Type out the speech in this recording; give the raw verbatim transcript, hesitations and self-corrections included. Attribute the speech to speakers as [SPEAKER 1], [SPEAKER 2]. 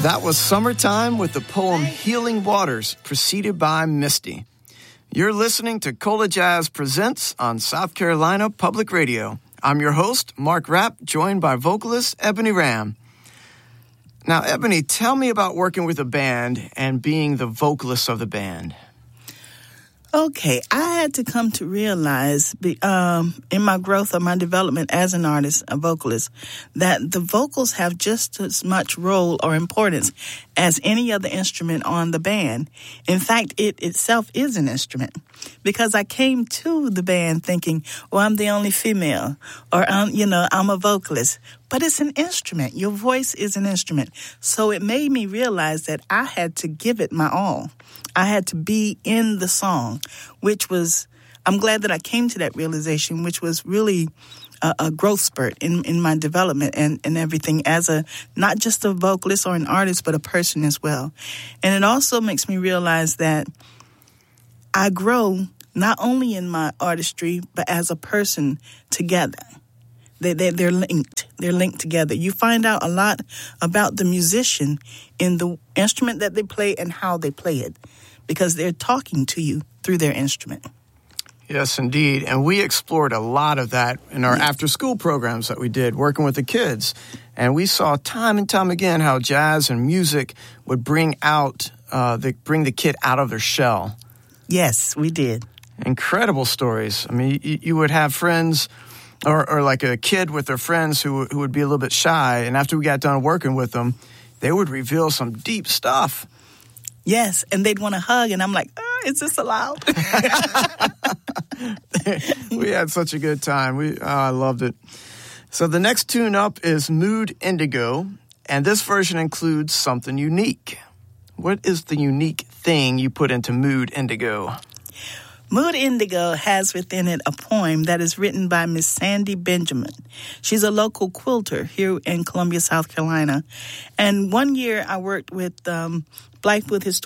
[SPEAKER 1] That was Summertime with the poem Healing Waters, preceded by Misty. You're listening to Cola Jazz Presents on South Carolina Public Radio. I'm your host, Mark Rapp, joined by vocalist Ebony Ram. Now, Ebony, tell me about working with a band and being the vocalist of the band.
[SPEAKER 2] Okay, I had to come to realize um, in my growth or my development as an artist, a vocalist, that the vocals have just as much role or importance as any other instrument on the band. In fact, it itself is an instrument, because I came to the band thinking, oh, I'm the only female, or, um, you know, I'm a vocalist. But it's an instrument. Your voice is an instrument. So it made me realize that I had to give it my all. I had to be in the song, which was, I'm glad that I came to that realization, which was really a, a growth spurt in, in my development and, and everything as a, not just a vocalist or an artist, but a person as well. And it also makes me realize that I grow not only in my artistry, but as a person together. They, they, they're linked. They're linked together. You find out a lot about the musician in the instrument that they play and how they play it, because they're talking to you through their instrument.
[SPEAKER 1] Yes, indeed. And we explored a lot of that in our yes. after-school programs that we did, working with the kids. And we saw time and time again how jazz and music would bring out, uh, the, bring the kid out of their shell.
[SPEAKER 2] Yes, we did.
[SPEAKER 1] Incredible stories. I mean, you, you would have friends... Or, or like a kid with their friends who who would be a little bit shy, and after we got done working with them, they would reveal some deep stuff.
[SPEAKER 2] Yes, and they'd want to hug, and I'm like, oh, is this allowed?
[SPEAKER 1] We had such a good time. We oh, I loved it. So the next tune up is Mood Indigo, and this version includes something unique. What is the unique thing you put into Mood Indigo?
[SPEAKER 2] Mood Indigo has within it a poem that is written by Miss Sandy Benjamin. She's a local quilter here in Columbia, South Carolina. And one year I worked with um, Blythewood Historical